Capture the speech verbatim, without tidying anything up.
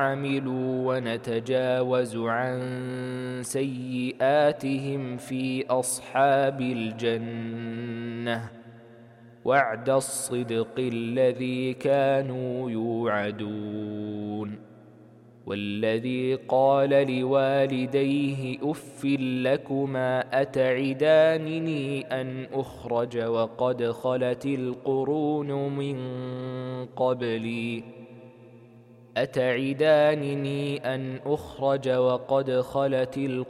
عملوا ونتجاوز عن سيئاتهم في أصحاب الجنة وعد الصدق الذي كانوا يوعدون. والذي قال لوالديه أف لكما أتعدانني أن أخرج وقد خلت القرون من قبلي أتعدانني أن أخرج وقد خلت القرون